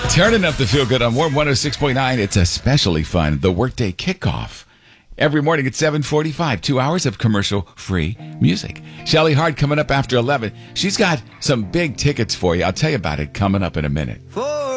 Turning up the feel good on Warm 106.9. It's especially fun. The Workday Kickoff. Every morning at 7:45, 2 hours of commercial-free music. Shelly Hart coming up after 11. She's got some big tickets for you. I'll tell you about it coming up in a minute.